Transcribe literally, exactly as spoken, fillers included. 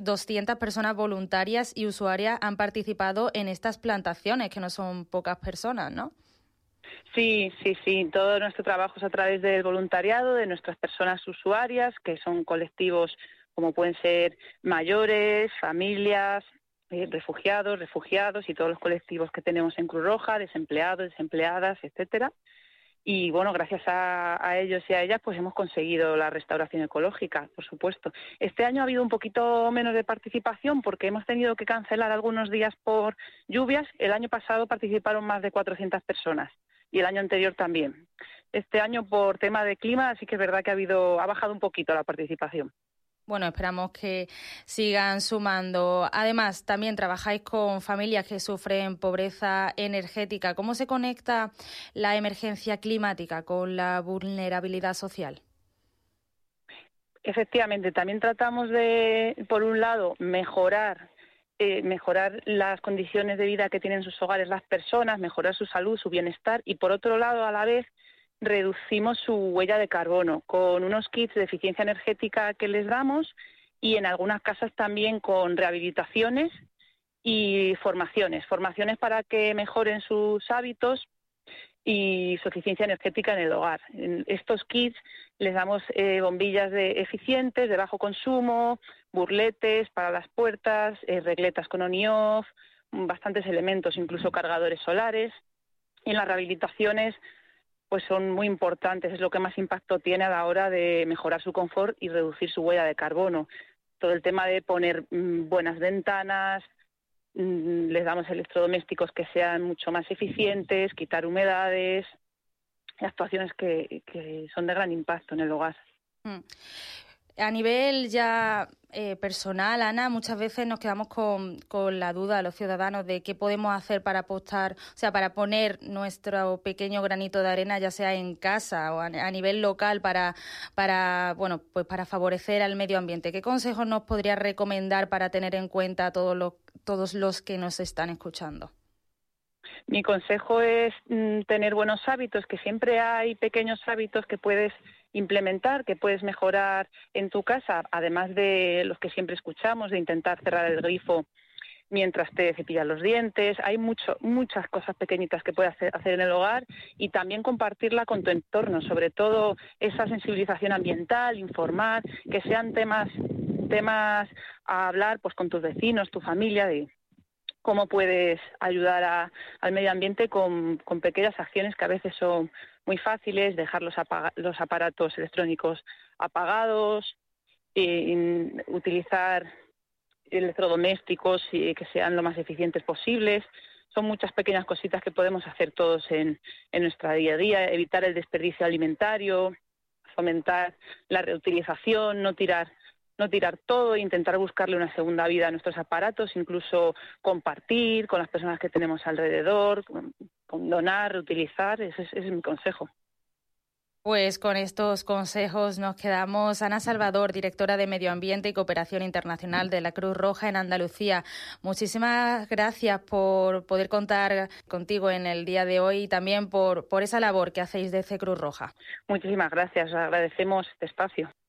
doscientas personas voluntarias y usuarias han participado en estas plantaciones, que no son pocas personas, ¿no? Sí, sí, sí. Todo nuestro trabajo es a través del voluntariado, de nuestras personas usuarias, que son colectivos como pueden ser mayores, familias, eh, refugiados, refugiados y todos los colectivos que tenemos en Cruz Roja, desempleados, desempleadas, etcétera. Y bueno, gracias a, a ellos y a ellas pues hemos conseguido la restauración ecológica, por supuesto. Este año ha habido un poquito menos de participación porque hemos tenido que cancelar algunos días por lluvias. El año pasado participaron más de cuatrocientas personas y el año anterior también. Este año por tema de clima sí que es verdad que ha habido ha bajado un poquito la participación. Bueno, esperamos que sigan sumando. Además, también trabajáis con familias que sufren pobreza energética. ¿Cómo se conecta la emergencia climática con la vulnerabilidad social? Efectivamente, también tratamos de, por un lado, mejorar, eh, mejorar las condiciones de vida que tienen en sus hogares las personas, mejorar su salud, su bienestar, y por otro lado, a la vez, reducimos su huella de carbono con unos kits de eficiencia energética que les damos y en algunas casas también con rehabilitaciones y formaciones, formaciones para que mejoren sus hábitos y su eficiencia energética en el hogar. En estos kits les damos eh, bombillas de eficientes, de bajo consumo, burletes para las puertas, eh, regletas con on-y-off, bastantes elementos, incluso cargadores solares. Y en las rehabilitaciones pues son muy importantes, es lo que más impacto tiene a la hora de mejorar su confort y reducir su huella de carbono. Todo el tema de poner mmm, buenas ventanas, mmm, les damos electrodomésticos que sean mucho más eficientes, quitar humedades, actuaciones que, que son de gran impacto en el hogar. Mm. A nivel ya eh, personal, Ana, muchas veces nos quedamos con, con la duda, los ciudadanos, de qué podemos hacer para apostar, o sea, para poner nuestro pequeño granito de arena, ya sea en casa o a, a nivel local, para, para, bueno, pues para favorecer al medio ambiente. ¿Qué consejos nos podría recomendar para tener en cuenta a todos los, todos los que nos están escuchando? Mi consejo es mmm, tener buenos hábitos, que siempre hay pequeños hábitos que puedes implementar, que puedes mejorar en tu casa, además de los que siempre escuchamos, de intentar cerrar el grifo mientras te cepillas los dientes. Hay mucho, muchas cosas pequeñitas que puedes hacer, hacer en el hogar y también compartirla con tu entorno, sobre todo esa sensibilización ambiental, informar, que sean temas, temas a hablar pues con tus vecinos, tu familia, de cómo puedes ayudar a, al medio ambiente con, con pequeñas acciones que a veces son muy fáciles, dejar los, apaga, los aparatos electrónicos apagados, y utilizar electrodomésticos y que sean lo más eficientes posibles. Son muchas pequeñas cositas que podemos hacer todos en, en nuestra día a día, evitar el desperdicio alimentario, fomentar la reutilización, no tirar no tirar todo, intentar buscarle una segunda vida a nuestros aparatos, incluso compartir con las personas que tenemos alrededor, con, con donar, reutilizar, ese es, ese es mi consejo. Pues con estos consejos nos quedamos. Ana Salvador, directora de Medio Ambiente y Cooperación Internacional de la Cruz Roja en Andalucía. Muchísimas gracias por poder contar contigo en el día de hoy y también por, por esa labor que hacéis desde Cruz Roja. Muchísimas gracias, agradecemos este espacio.